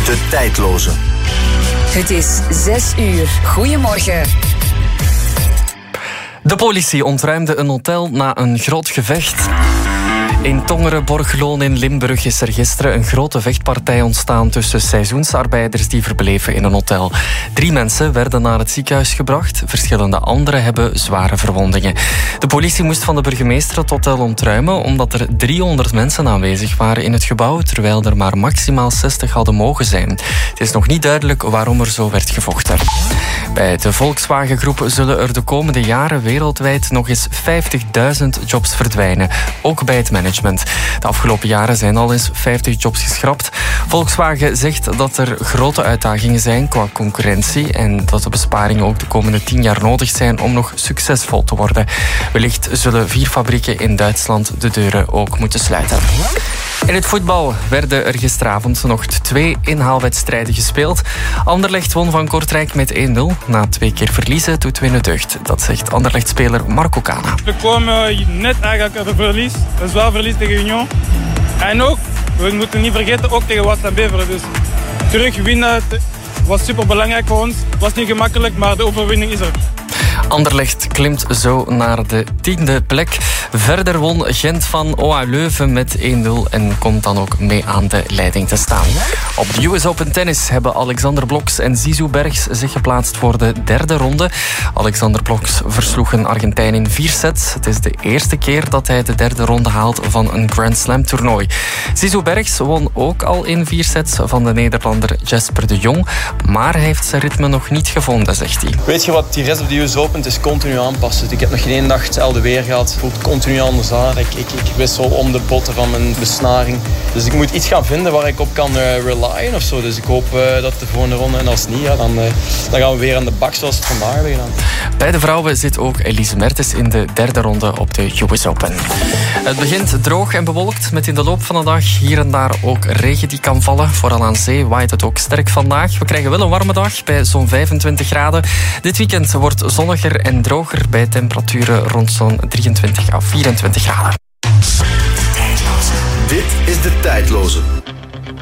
De Tijdloze. Het is 6 uur. Goedemorgen. De politie ontruimde een hotel na een groot gevecht. In Tongeren-Borgloon in Limburg is er gisteren een grote vechtpartij ontstaan tussen seizoensarbeiders die verbleven in een hotel. 3 mensen werden naar het ziekenhuis gebracht. Verschillende anderen hebben zware verwondingen. De politie moest van de burgemeester het hotel ontruimen omdat er 300 mensen aanwezig waren in het gebouw, terwijl er maar maximaal 60 hadden mogen zijn. Het is nog niet duidelijk waarom er zo werd gevochten. Bij de Volkswagen-groep zullen er de komende jaren wereldwijd nog eens 50.000 jobs verdwijnen, ook bij het management. De afgelopen jaren zijn al eens 50 jobs geschrapt. Volkswagen zegt dat er grote uitdagingen zijn qua concurrentie en dat de besparingen ook de komende 10 jaar nodig zijn om nog succesvol te worden. Wellicht zullen 4 fabrieken in Duitsland de deuren ook moeten sluiten. In het voetbal werden er gisteravond nog 2 inhaalwedstrijden gespeeld. Anderlecht won van Kortrijk met 1-0. Na 2 keer verliezen doet winnen deugd. Dat zegt Anderlecht-speler Marco Cana. We komen net eigenlijk uit een verlies. Een zwaar verlies tegen Union. En ook, we moeten niet vergeten, ook tegen Waasland Beveren. Dus terug winnen was super belangrijk voor ons. Het was niet gemakkelijk, maar de overwinning is er. Anderlecht klimt zo naar de 10e plek. Verder won Gent van OA Leuven met 1-0 en komt dan ook mee aan de leiding te staan. Op de US Open Tennis hebben Alexander Bloks en Zizou Bergs zich geplaatst voor de 3e ronde. Alexander Bloks versloeg een Argentijn in 4 sets. Het is de eerste keer dat hij de 3e ronde haalt van een Grand Slam toernooi. Zizou Bergs won ook al in 4 sets van de Nederlander Jesper de Jong, maar hij heeft zijn ritme nog niet gevonden, zegt hij. Weet je wat, die rest op de US Open is continu aanpassen. Ik heb nog geen 1 dag hetzelfde weer gehad. Het voelt continu anders aan. Ik wissel om de botten van mijn besnaring. Dus ik moet iets gaan vinden waar ik op kan relyen of zo. Dus ik hoop dat de volgende ronde, en als niet, dan gaan we weer aan de bak zoals het vandaag hebben gedaan. Bij de vrouwen zit ook Elise Mertens in de 3e ronde op de US Open. Het begint droog en bewolkt met in de loop van de dag hier en daar ook regen die kan vallen. Vooral aan zee waait het ook sterk vandaag. We krijgen wel een warme dag bij zo'n 25 graden. Dit weekend wordt zonniger en droger bij temperaturen rond zo'n 23 à 24 graden. Dit is De Tijdloze.